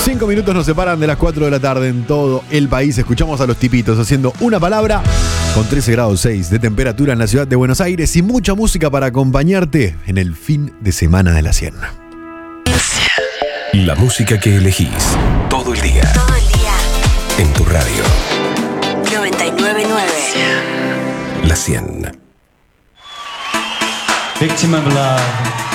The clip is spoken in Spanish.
5 minutos nos separan de las 4 de la tarde en todo el país. Escuchamos a los tipitos haciendo una palabra con 13 grados 6 de temperatura en la ciudad de Buenos Aires y mucha música para acompañarte en el fin de semana de la 100. La música que elegís todo el día. Todo el día. En tu radio. 99.9. La 100. Victim of love.